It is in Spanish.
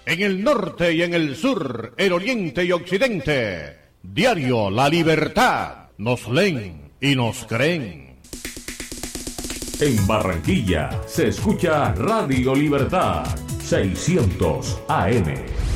en el norte y en el sur, el oriente y occidente. Diario La Libertad. Nos leen y nos creen. En Barranquilla se escucha Radio Libertad 600 AM.